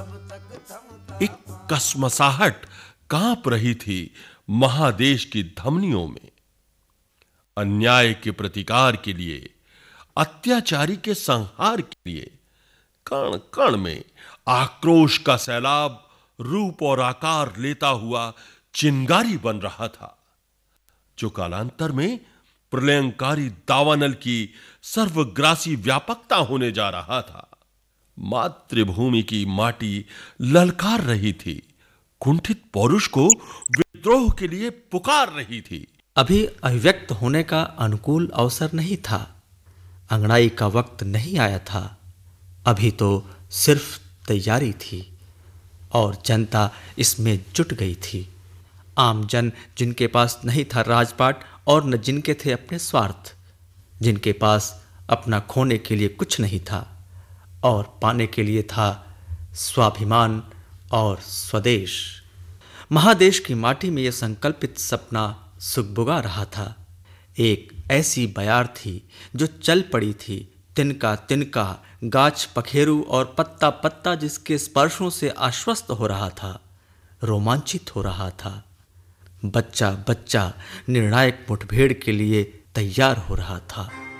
एक कसमसाहट कांप रही थी महादेश की धमनियों में। अन्याय के प्रतिकार के लिए, अत्याचारी के संहार के लिए कण कण में आक्रोश का सैलाब रूप और आकार लेता हुआ चिंगारी बन रहा था, जो कालांतर में प्रलयंकारी दावानल की सर्वग्रासी व्यापकता होने जा रहा था। मातृभूमि की माटी ललकार रही थी, कुंठित पौरुष को विद्रोह के लिए पुकार रही थी। अभी अभिव्यक्त होने का अनुकूल अवसर नहीं था, अंगड़ाई का वक्त नहीं आया था। अभी तो सिर्फ तैयारी थी और जनता इसमें जुट गई थी। आम जन जिनके पास नहीं था राजपाट और न जिनके थे अपने स्वार्थ, जिनके पास अपना खोने के लिए कुछ नहीं था और पाने के लिए था स्वाभिमान और स्वदेश। महादेश की माटी में यह संकल्पित सपना सुगबुगा रहा था। एक ऐसी बयार थी जो चल पड़ी थी, तिनका तिनका, गाछ पखेरु और पत्ता पत्ता जिसके स्पर्शों से आश्वस्त हो रहा था, रोमांचित हो रहा था। बच्चा बच्चा निर्णायक मुठभेड़ के लिए तैयार हो रहा था।